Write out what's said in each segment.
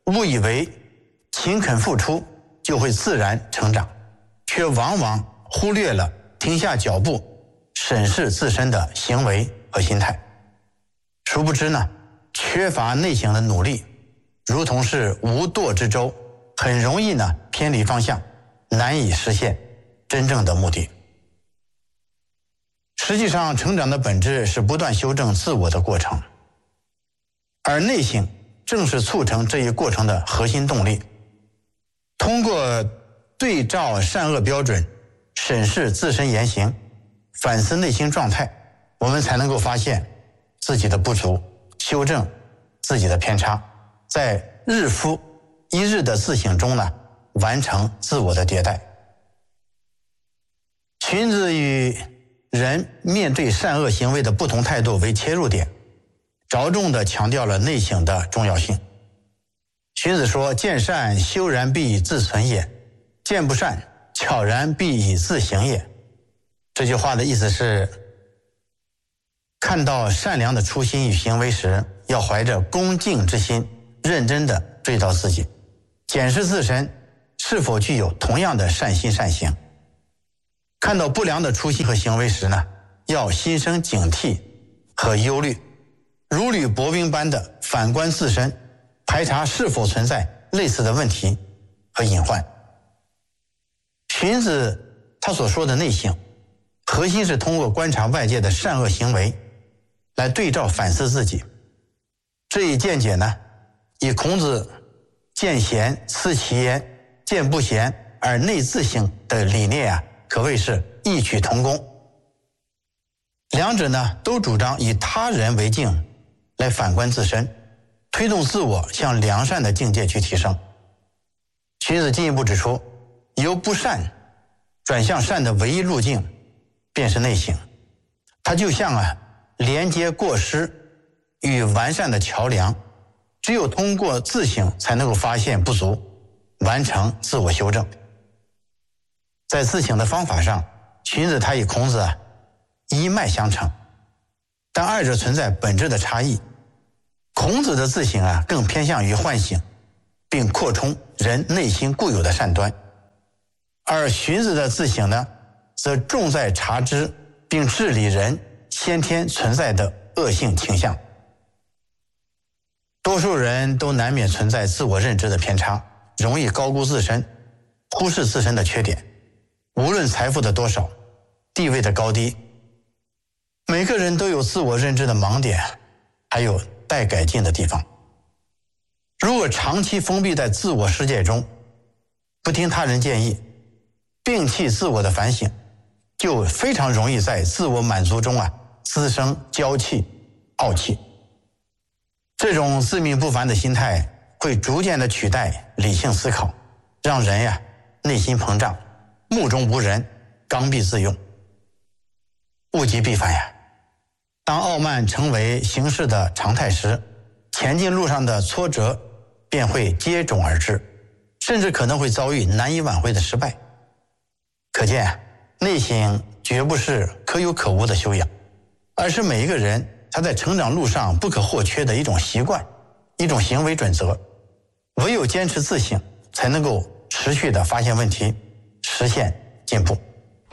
误以为勤恳付出就会自然成长，却往往忽略了停下脚步审视自身的行为和心态。殊不知呢，缺乏内省的努力如同是无舵之舟，很容易呢偏离方向，难以实现真正的目的。实际上，成长的本质是不断修正自我的过程，而内省正是促成这一过程的核心动力。通过对照善恶标准，审视自身言行，反思内心状态，我们才能够发现自己的不足，修正自己的偏差，在日复一日的自省中呢，完成自我的迭代。荀子以人面对善恶行为的不同态度为切入点，着重地强调了内省的重要性。荀子说：“见善修然必以自存也，见不善悄然必以自省也。”这句话的意思是，看到善良的初心与行为时，要怀着恭敬之心，认真地对照自己，检视自身是否具有同样的善心善行。看到不良的初心和行为时呢，要心生警惕和忧虑，如履薄冰般的反观自身，排查是否存在类似的问题和隐患。荀子他所说的内省，核心是通过观察外界的善恶行为来对照反思自己。这一见解呢，以孔子见贤思齐焉，见不贤而内自省的理念啊，可谓是异曲同工。两者呢，都主张以他人为镜来反观自身，推动自我向良善的境界去提升。荀子进一步指出，由不善转向善的唯一路径便是内省。它就像连接过失与完善的桥梁，只有通过自省才能够发现不足，完成自我修正。在自省的方法上，荀子他与孔子一脉相承，但二者存在本质的差异。孔子的自省更偏向于唤醒并扩充人内心固有的善端，而荀子的自省呢，则重在察知并治理人先天存在的恶性倾向。多数人都难免存在自我认知的偏差，容易高估自身，忽视自身的缺点。无论财富的多少，地位的高低，每个人都有自我认知的盲点，还有待改进的地方。如果长期封闭在自我世界中，不听他人建议，摒弃自我的反省，就非常容易在自我满足中滋生骄气、傲气。这种自命不凡的心态会逐渐地取代理性思考，让人内心膨胀，目中无人，刚愎自用。物极必反当傲慢成为行事的常态时，前进路上的挫折便会接踵而至，甚至可能会遭遇难以挽回的失败。可见内省绝不是可有可无的修养，而是每一个人他在成长路上不可或缺的一种习惯，一种行为准则。唯有坚持自省，才能够持续地发现问题，实现进步。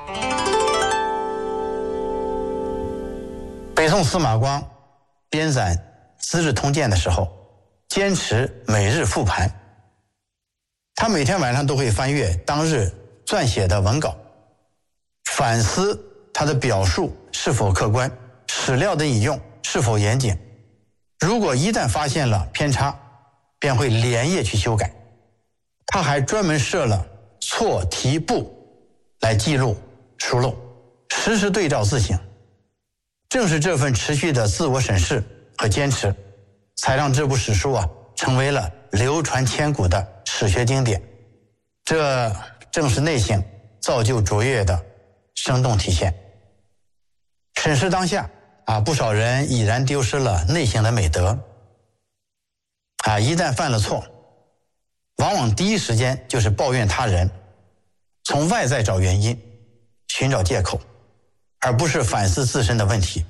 北宋司马光编纂《资治通鉴》的时候，坚持每日复盘。他每天晚上都会翻阅当日撰写的文稿，反思他的表述是否客观，史料的引用是否严谨。如果一旦发现了偏差，便会连夜去修改。他还专门设了错题簿来记录疏漏，实时对照自省。正是这份持续的自我审视和坚持，才让这部史书成为了流传千古的史学经典。这正是内省造就卓越的生动体现。审视当下不少人已然丢失了内省的美德一旦犯了错，往往第一时间就是抱怨他人，从外在找原因，寻找借口，而不是反思自身的问题。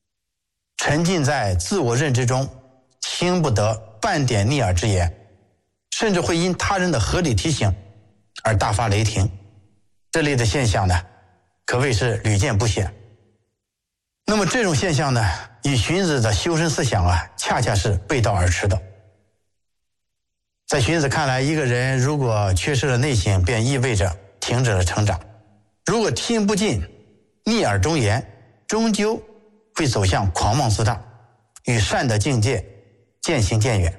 沉浸在自我认知中，听不得半点逆耳之言， 甚至会因他人的合理提醒而大发雷霆。这类的现象呢，可谓是屡见不鲜。那么这种现象呢，与荀子的修身思想恰恰是背道而驰的。在荀子看来，一个人如果缺失了内省，便意味着停止了成长。如果听不进逆耳忠言，终究会走向狂妄自大，与善的境界渐行渐远。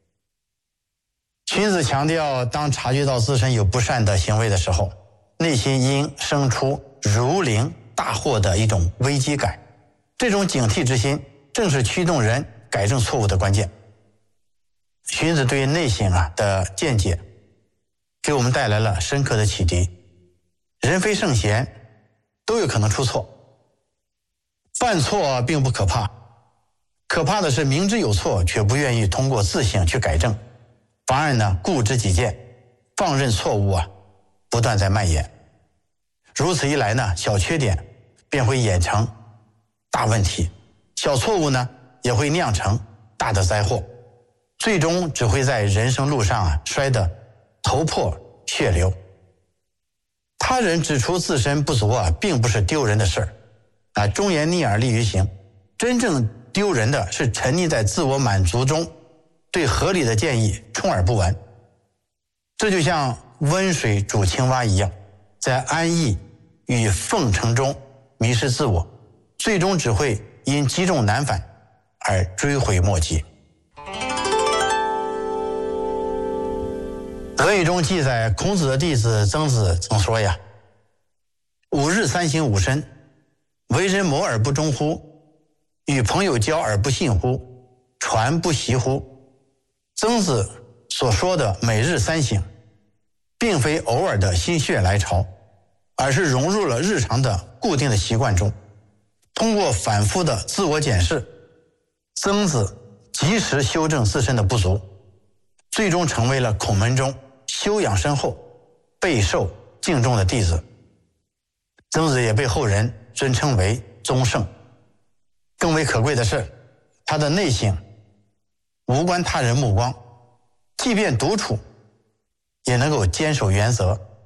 荀子强调，当察觉到自身有不善的行为的时候，内心应生出如临大祸的一种危机感。这种警惕之心，正是驱动人改正错误的关键。荀子对内省的见解，给我们带来了深刻的启迪。人非圣贤，都有可能出错。犯错并不可怕，可怕的是明知有错，却不愿意通过自省去改正，反而呢固执己见，放任错误不断在蔓延。如此一来呢，小缺点便会演成大问题，小错误呢也会酿成大的灾祸，最终只会在人生路上摔得头破血流。他人指出自身不足并不是丢人的事儿忠言逆耳利于行。真正丢人的是沉溺在自我满足中，对合理的建议充耳不闻。这就像温水煮青蛙一样，在安逸与奉承中迷失自我，最终只会因积重难返而追悔莫及。《论语》中记载，孔子的弟子曾子曾说呀：“5日3省吾身，为人谋而不忠乎？与朋友交而不信乎？传不习乎？”曾子所说的每日3省，并非偶尔的心血来潮，而是融入了日常的固定的习惯中。通过反复的自我检视，曾子及时修正自身的不足，最终成为了孔门中修养深厚、备受敬重的弟子。曾子也被后人尊称为宗圣。更为可贵的是，他的内省无关他人目光，即便独处也能够坚守原则，